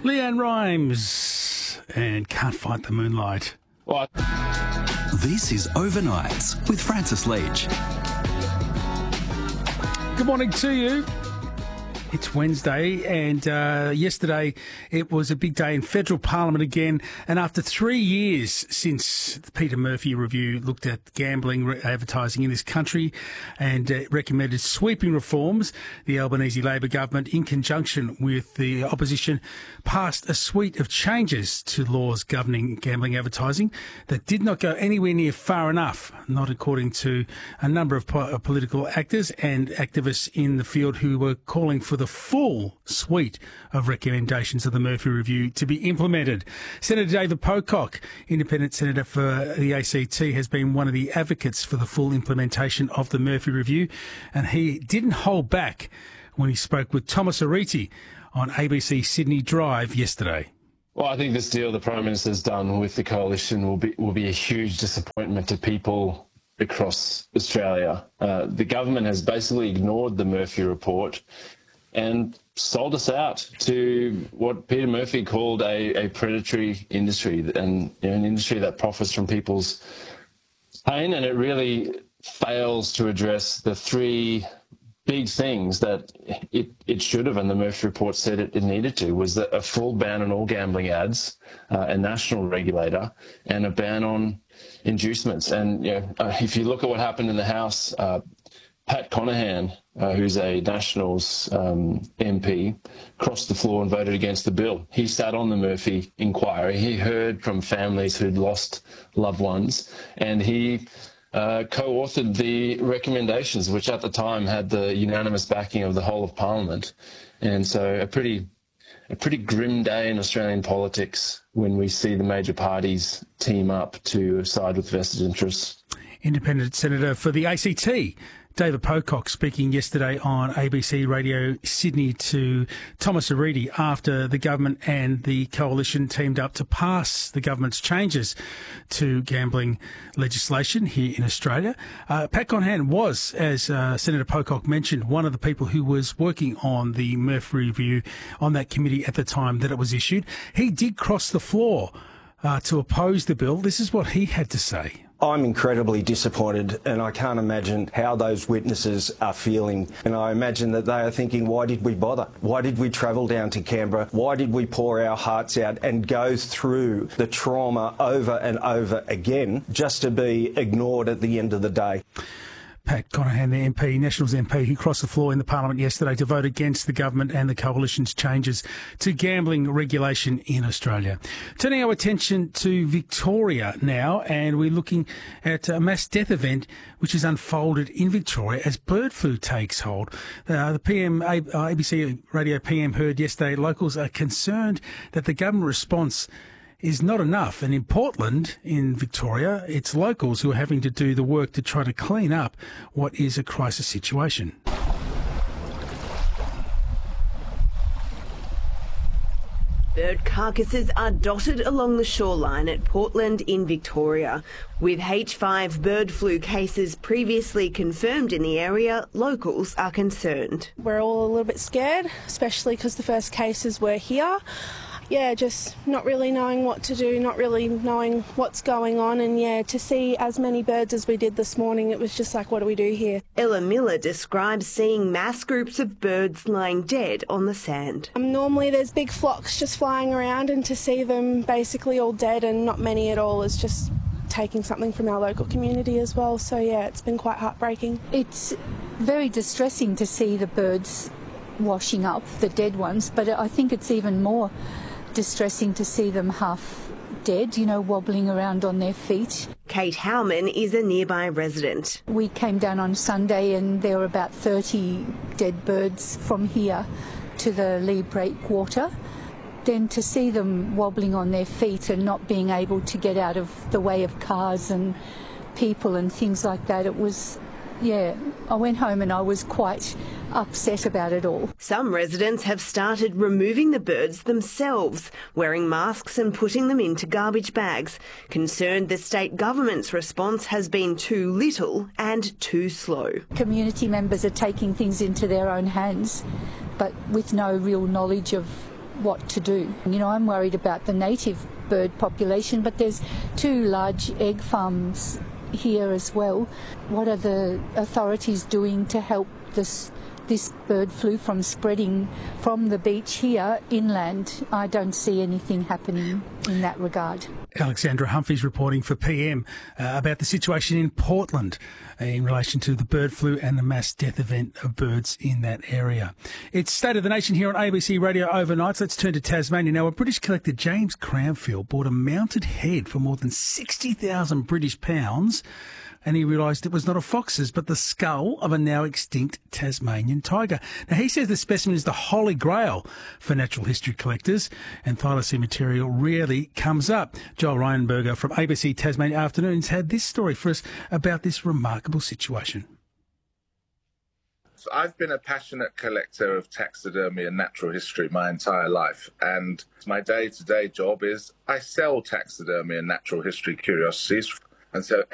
Leanne Rimes and Can't Fight the Moonlight. What? This is Overnights with Francis Leach. Good morning to you. It's Wednesday, and yesterday it was a big day in federal parliament again. And after 3 years since the Peter Murphy review looked at gambling advertising in this country and recommended sweeping reforms, the Albanese Labor government, in conjunction with the opposition, passed a suite of changes to laws governing gambling advertising that did not go anywhere near far enough, not according to a number of political actors and activists in the field who were calling for the full suite of recommendations of the Murphy Review to be implemented. Senator David Pocock, independent senator for the ACT, has been one of the advocates for the full implementation of the Murphy Review, and he didn't hold back when he spoke with Thomas Ariti on ABC Sydney Drive yesterday. Well, I think this deal the Prime Minister's done with the coalition will be a huge disappointment to people across Australia. The government has basically ignored the Murphy report and sold us out to what Peter Murphy called a predatory industry, and an industry that profits from people's pain. And it really fails to address the three big things that it should have, and the Murphy report said it needed to, was that a full ban on all gambling ads, a national regulator, and a ban on inducements. And if you look at what happened in the House, Pat Conahan, who's a Nationals MP, crossed the floor and voted against the bill. He sat on the Murphy inquiry. He heard from families who'd lost loved ones, and he co-authored the recommendations, which at the time had the unanimous backing of the whole of Parliament. And so a pretty grim day in Australian politics when we see the major parties team up to side with vested interests. Independent Senator for the ACT, David Pocock, speaking yesterday on ABC Radio Sydney to Thomas Ariti after the government and the coalition teamed up to pass the government's changes to gambling legislation here in Australia. Pat Conahan was, as Senator Pocock mentioned, one of the people who was working on the Murphy Review on that committee at the time that it was issued. He did cross the floor to oppose the bill. This is what he had to say. I'm incredibly disappointed, and I can't imagine how those witnesses are feeling. And I imagine that they are thinking, why did we bother? Why did we travel down to Canberra? Why did we pour our hearts out and go through the trauma over and over again just to be ignored at the end of the day? Pat Conahan, the MP, Nationals MP, who crossed the floor in the Parliament yesterday to vote against the government and the coalition's changes to gambling regulation in Australia. Turning our attention to Victoria now, and we're looking at a mass death event which has unfolded in Victoria as bird flu takes hold. The ABC Radio PM heard yesterday locals are concerned that the government response is not enough. And in Portland, in Victoria, it's locals who are having to do the work to try to clean up what is a crisis situation. Bird carcasses are dotted along the shoreline at Portland in Victoria. With H5 bird flu cases previously confirmed in the area, locals are concerned. We're all a little bit scared, especially because the first cases were here. Yeah, just not really knowing what to do, not really knowing what's going on, and to see as many birds as we did this morning, it was just like, what do we do here? Ella Miller describes seeing mass groups of birds lying dead on the sand. Normally there's big flocks just flying around, and to see them basically all dead and not many at all is just taking something from our local community as well. So it's been quite heartbreaking. It's very distressing to see the birds washing up, the dead ones, but I think it's even more distressing to see them half dead, wobbling around on their feet. Kate Howman is a nearby resident. We came down on Sunday and there were about 30 dead birds from here to the Lee Breakwater. Then to see them wobbling on their feet and not being able to get out of the way of cars and people and things like that, it was, I went home and I was quite upset about it all. Some residents have started removing the birds themselves, wearing masks and putting them into garbage bags, concerned the state government's response has been too little and too slow. Community members are taking things into their own hands, but with no real knowledge of what to do. You know, I'm worried about the native bird population, but there's 2 large egg farms here as well. What are the authorities doing to help this bird flu from spreading from the beach here inland? I don't see anything happening in that regard. Alexandra Humphreys reporting for PM about the situation in Portland in relation to the bird flu and the mass death event of birds in that area. It's State of the Nation here on ABC Radio Overnights. Let's turn to Tasmania now. A British collector, James Cranfield, bought a mounted head for more than 60,000 British pounds, and he realised it was not a fox's but the skull of a now extinct Tasmanian tiger. Now, he says the specimen is the holy grail for natural history collectors, and thylacine material rarely comes up. Joel Ryanberger from ABC Tasmania Afternoons had this story for us about this remarkable situation. I've been a passionate collector of taxidermy and natural history my entire life, and my day-to-day job is I sell taxidermy and natural history curiosities. And so